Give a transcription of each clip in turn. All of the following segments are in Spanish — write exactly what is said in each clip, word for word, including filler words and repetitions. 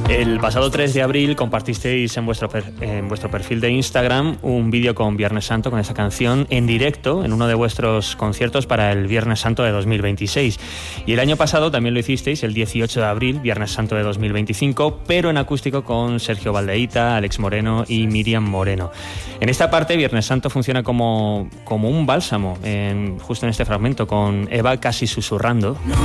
El pasado tres de abril compartisteis en vuestro, per, en vuestro perfil de Instagram un vídeo con Viernes Santo, con esa canción, en directo en uno de vuestros conciertos para el Viernes Santo de dos mil veintiséis. Y el año pasado también lo hicisteis, el dieciocho de abril, Viernes Santo de dos mil veinticinco, pero en acústico con Sergio Valdeita, Alex Moreno y Miriam Moreno. En esta parte, Viernes Santo funciona como, como un bálsamo, en, justo en este fragmento, con Eva casi susurrando. No.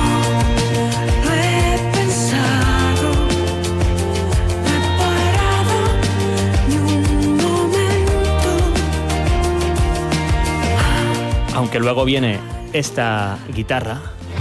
Aunque luego viene esta guitarra.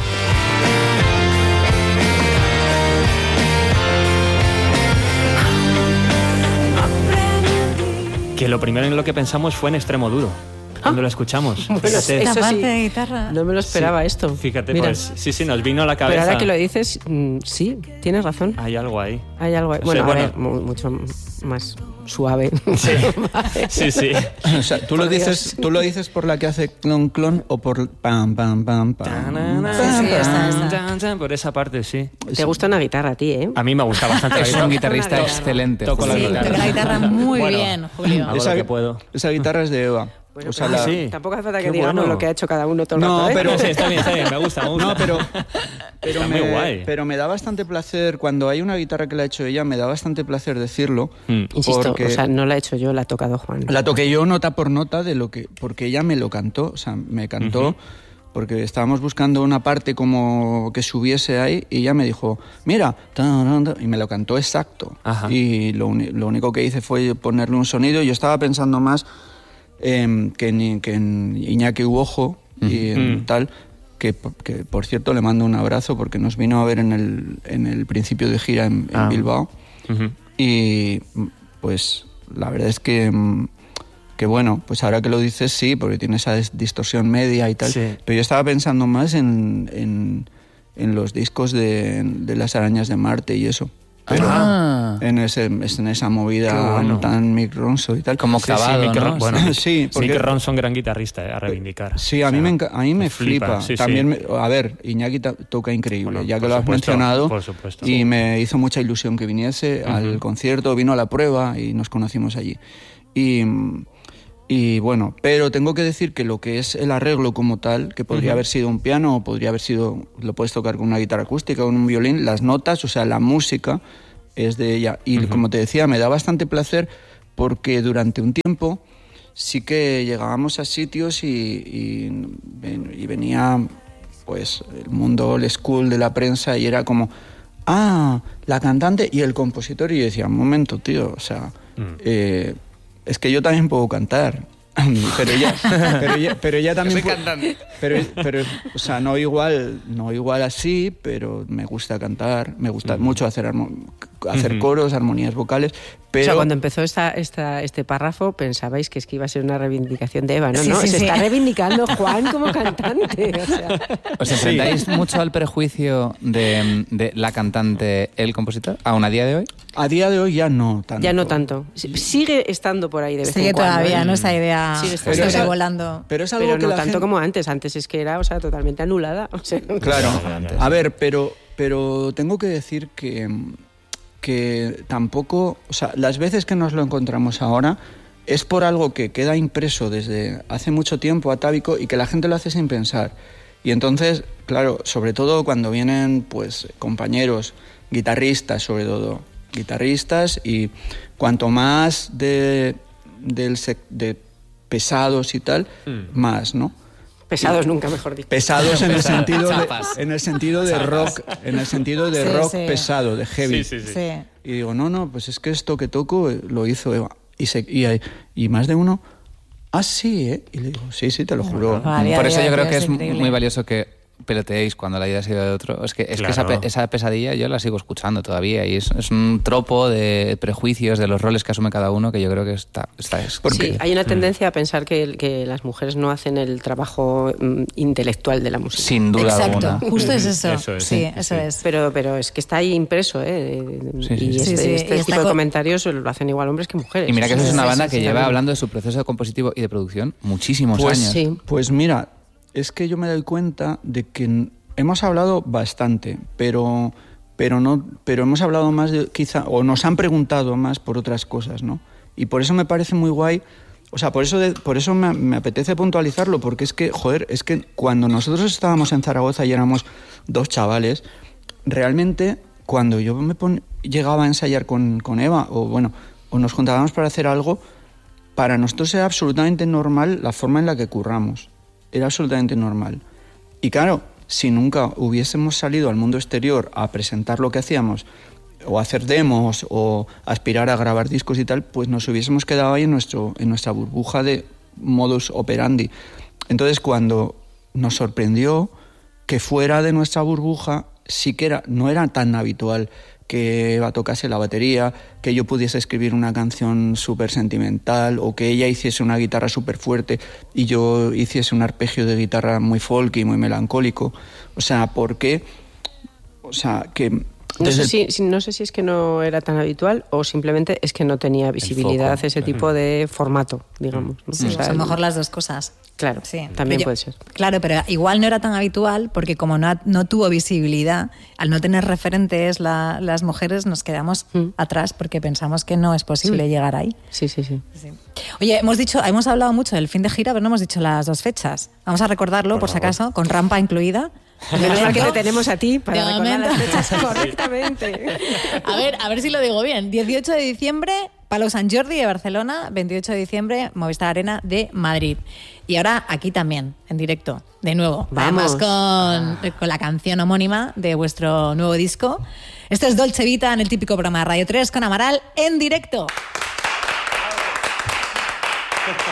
Que lo primero en lo que pensamos fue en Extremo Duro. Cuando ¿Ah? Lo escuchamos. Bueno, fíjate, eso sí, de guitarra. No me lo esperaba sí, esto. Fíjate, Mira. pues sí, sí, nos vino a la cabeza. Pero ahora que lo dices, mmm, sí, tienes razón. Hay algo ahí. Hay algo ahí. O Bueno, sea, a ver, bueno. mucho más suave. Sí, sí, sí. O sea, ¿tú lo, dices, ¿tú lo dices por la que hace clon clon o por pam, pam, pam, pam? Sí, sí, está, está. Por esa parte, sí. Te gusta una guitarra a ti, ¿eh? A mí me gusta bastante la Es guitarra. un guitarrista excelente. Toco la Sí, guitarra. toca la guitarra muy Bueno, bien, Julio. hago Esa, lo que puedo. esa guitarra es de Eva. Bueno, o sea, pero la... sí. Tampoco hace falta que Qué digamos bueno. lo que ha hecho cada uno todo el No, rato, ¿eh? pero- Sí, está bien, está bien, me gusta, me gusta. No, pero, pero, Está me, muy guay. pero me da bastante placer, cuando hay una guitarra que la ha hecho ella, me da bastante placer decirlo. Mm. Insisto, porque o sea, no la he hecho yo, la ha tocado Juan. la toqué yo nota por nota de lo que, porque ella me lo cantó, o sea, me cantó, Ujú. porque estábamos buscando una parte como que subiese ahí y ella me dijo, mira, tan, tan, y me lo cantó exacto. Ajá. Y lo, uni- lo único que hice fue ponerle un sonido. Yo estaba pensando más eh, que, en, que en Iñaki Uojo y en Mm. tal, que, que por cierto le mando un abrazo porque nos vino a ver en el, en el principio de gira en, en Ah. Bilbao. Ujú. Y pues la verdad es que, mm, que bueno, pues ahora que lo dices sí, porque tiene esa dis- distorsión media y tal, Sí. pero yo estaba pensando más en, en, en los discos de, de las arañas de Marte y eso. Pero Ah. en, ese, en esa movida Qué bueno. tan Mick Ronson y tal. Como Sí, sí, clavado, Mick ¿no? Ron- bueno, Sí, porque- Mick Ronson, gran guitarrista, eh, a reivindicar. Sí, a O mí sea, me, enca- a mí me flipa. sí, También, sí. me- a ver, Iñaki ta- toca increíble, Bueno, ya que por lo has supuesto, mencionado. por supuesto. Y Sí. me hizo mucha ilusión que viniese Ujú. al concierto, vino a la prueba y nos conocimos allí. Y, y bueno, pero tengo que decir que lo que es el arreglo como tal, que podría Ujú. haber sido un piano o podría haber sido, lo puedes tocar con una guitarra acústica o con un violín, las notas, o sea, la música es de ella. Y Ujú. como te decía, me da bastante placer porque durante un tiempo sí que llegábamos a sitios y, y, ven- y venía pues el mundo old school de la prensa y era como, ah, la cantante y el compositor. Y yo decía, un momento, tío, o sea, Mm. eh, es que yo también puedo cantar. pero ella, pero ella, pero ella también Soy pu- cantante. pero, pero, o sea, no igual, no igual así, pero me gusta cantar, me gusta mucho hacer, armo- hacer Ujú. coros, armonías vocales, pero... O sea, cuando empezó esta, esta, este párrafo pensabais que es que iba a ser una reivindicación de Eva, ¿no? Sí, no, sí, se sí. está reivindicando Juan como cantante. O sea, ¿Os enfrentáis mucho al prejuicio de, de la cantante, el compositor, aún a día de hoy? A día de hoy ya no tanto. ya no tanto. S- Sigue estando por ahí de vez Sigue en cuando. todavía, ¿eh? ¿no? Esa idea Sigue estando. Pero esa- sobrevolando. Pero es algo Pero que no la tanto gente- como antes. Antes es que era, o sea, totalmente anulada. O sea, Claro. Antes. A ver, pero, pero tengo que decir que, que tampoco... O sea, las veces que nos lo encontramos ahora es por algo que queda impreso desde hace mucho tiempo, atávico, y que la gente lo hace sin pensar. Y entonces, claro, sobre todo cuando vienen pues compañeros, guitarristas sobre todo, guitarristas, y cuanto más de, del sec- de pesados y tal, Mm. más, ¿no? pesados nunca, mejor dicho. Pesados en el Pesadas. sentido de, Chapas. en el sentido de rock, en el sentido de Sí, rock sí. pesado, de heavy. Sí, sí, sí. Sí. Y digo, no, no, pues es que esto que toco eh, lo hizo Eva. Y, se, y, hay- y más de uno, ah, sí, ¿eh? Y le digo, sí, sí, te lo juro. A día Por de eso hoy, yo creo tío, que es es increíble. muy valioso que peloteéis cuando la idea ha sido de otro. Es que, es que esa, Claro. pe- esa pesadilla yo la sigo escuchando todavía y es, es un tropo de prejuicios de los roles que asume cada uno que yo creo que está... está es, Sí, hay una tendencia a pensar que, que las mujeres no hacen el trabajo mm, intelectual de la música. sin duda Exacto, alguna. justo es eso. Eso es, sí, sí, eso sí. es. Pero, pero es que está ahí impreso, ¿eh? Sí, sí, y sí. este, Sí, sí, este y está tipo de co- comentarios lo hacen igual hombres que mujeres. Y mira que eso Sí, es una sí, banda sí, que sí, lleva también. hablando de su proceso compositivo y de producción muchísimos Pues años. sí. Pues mira, es que yo me doy cuenta de que n- hemos hablado bastante, pero pero no, pero hemos hablado más de quizá, o nos han preguntado más por otras cosas, ¿no? Y por eso me parece muy guay, o sea, por eso, de, por eso me, me apetece puntualizarlo, porque es que, joder, es que cuando nosotros estábamos en Zaragoza y éramos dos chavales, realmente cuando yo me pon, llegaba a ensayar con, con Eva, o bueno, o nos juntábamos para hacer algo, para nosotros era absolutamente normal la forma en la que curramos. Era absolutamente normal. Y claro, si nunca hubiésemos salido al mundo exterior a presentar lo que hacíamos, o hacer demos, o aspirar a grabar discos y tal, pues nos hubiésemos quedado ahí en, nuestro, en nuestra burbuja de modus operandi. Entonces, cuando nos sorprendió que fuera de nuestra burbuja, sí que era, no era tan habitual que Eva tocase la batería, que yo pudiese escribir una canción súper sentimental, o que ella hiciese una guitarra súper fuerte y yo hiciese un arpegio de guitarra muy folk y muy melancólico. O sea, ¿por qué? O sea, que... No sé, si, si, no sé si es que no era tan habitual o simplemente es que no tenía visibilidad ese tipo de formato, digamos, ¿no? Sí, o sea, a lo mejor las dos cosas. Claro, sí, también yo, puede ser. Claro, pero igual no era tan habitual porque como no, no tuvo visibilidad, al no tener referentes la, las mujeres nos quedamos mm. atrás porque pensamos que no es posible sí. llegar ahí. Sí, sí, sí, sí. Oye, hemos dicho, hemos hablado mucho del fin de gira, pero no hemos dicho las dos fechas. Vamos a recordarlo, por, por si acaso, con rampa incluida. Menos mal que te tenemos a ti para de recordar las fechas correctamente. A ver, a ver si lo digo bien. dieciocho de diciembre, Palau Sant Jordi de Barcelona, veintiocho de diciembre, Movistar Arena de Madrid. Y ahora aquí también, en directo, de nuevo. Vamos. Además con, con la canción homónima de vuestro nuevo disco. Esto es Dolce Vita en el típico programa de Radio tres con Amaral en directo.